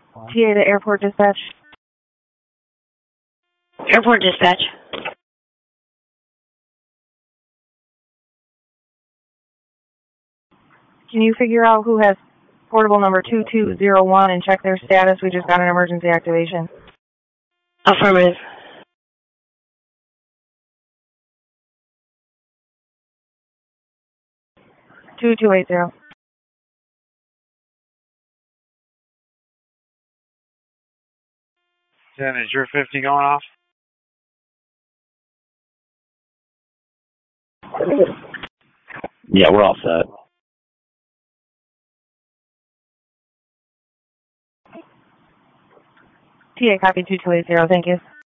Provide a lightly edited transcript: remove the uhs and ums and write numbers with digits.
TA to airport dispatch. Airport dispatch. Can you figure out who has portable number 2201 and check their status? We just got an emergency activation. Affirmative. Two 280. Then is your 50 going off? Yeah, we're all set. TA copy 2280. Thank you.